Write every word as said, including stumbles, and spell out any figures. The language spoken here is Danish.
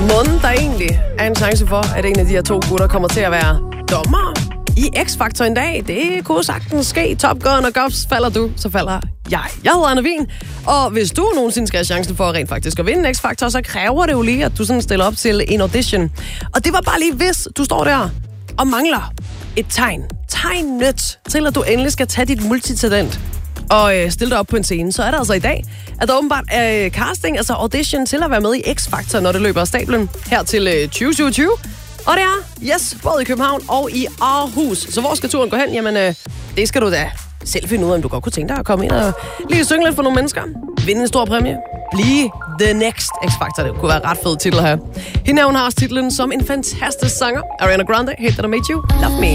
Måden, der egentlig er en chance for, at en af de her to gutter kommer til at være dommer i X-Factor en dag. Det kunne sagtens ske. Top Gun og Gobs, falder du, så falder jeg. Jeg hedder Anna Wien, og hvis du nogensinde skal have chancen for at rent faktisk at vinde X-Factor, så kræver det jo lige, at du sådan stiller op til en audition. Og det var bare lige, hvis du står der og mangler et tegn, tegnet til, at du endelig skal tage dit multitalent og øh, stille dig op på en scene, så er det altså i dag, at der åbenbart er casting, altså audition til at være med i X-Factor, når det løber af stablen her til øh, tyve syvogtyve. Og det er, yes, både i København og i Aarhus. Så hvor skal turen gå hen? Jamen, øh, det skal du da selv finde ud af, om du godt kunne tænke dig at komme ind og lige synge lidt for nogle mennesker. Vinde en stor præmie. Blive the next X-Factor. Det kunne være ret fed titel at have. Hende hun har også titlen som en fantastisk sanger. Ariana Grande, Hate That I Made You, Love Me.